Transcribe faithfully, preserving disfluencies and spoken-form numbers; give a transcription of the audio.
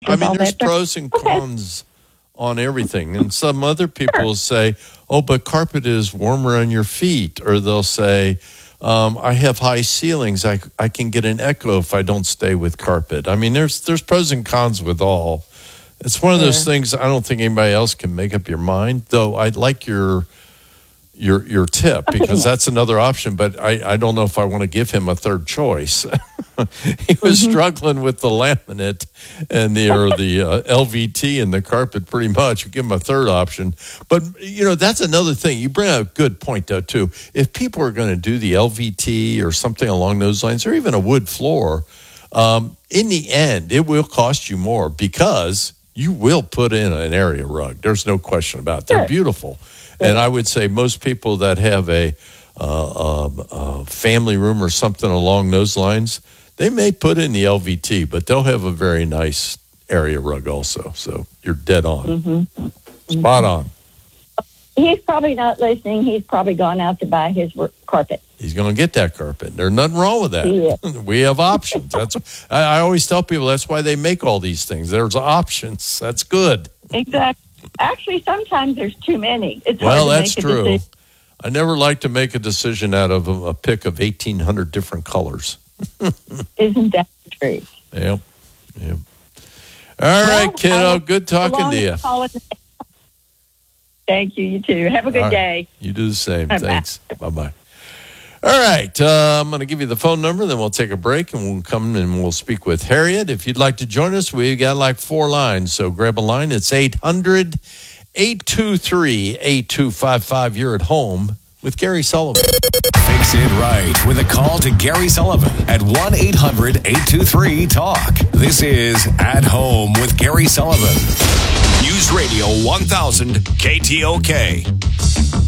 I mean, there's pros and cons on everything. And some other people say, oh, but carpet is warmer on your feet. Or they'll say, um, I have high ceilings. I, I can get an echo if I don't stay with carpet. I mean, there's there's pros and cons with all. It's one of those yeah. things I don't think anybody else can make up your mind, though I like your your your tip because that's another option, but I, I don't know if I want to give him a third choice. He was mm-hmm. struggling with the laminate and the or the uh, L V T and the carpet pretty much. You give him a third option. But, you know, that's another thing. You bring up a good point, though, too. If people are going to do the L V T or something along those lines, or even a wood floor, um, in the end, it will cost you more because you will put in an area rug. There's no question about it. They're beautiful. And I would say most people that have a, uh, um, a family room or something along those lines, they may put in the L V T, but they'll have a very nice area rug also. So you're dead on. Mm-hmm. Spot on. He's probably not listening. He's probably gone out to buy his carpet. He's going to get that carpet. There's nothing wrong with that. Yeah. We have options. That's I, I always tell people that's why they make all these things. There's options. That's good. Exactly. Actually, sometimes there's too many. It's well, that's true. I never like to make a decision out of a, a pick of eighteen hundred different colors. Isn't that the truth? Yep. Yep. All well, right, kiddo. Good talking to you. Thank you. You too. Have a good right. day. You do the same. Bye-bye. Thanks. Bye-bye. All right. Uh, I'm going to give you the phone number, then we'll take a break, and we'll come and we'll speak with Harriet. If you'd like to join us, we've got like four lines, so grab a line. It's eight hundred, eight two three, eight two five five. You're at home with Gary Sullivan. Fix it right with a call to Gary Sullivan at one eight hundred, eight two three, talk. This is At Home with Gary Sullivan. News Radio one thousand K T O K.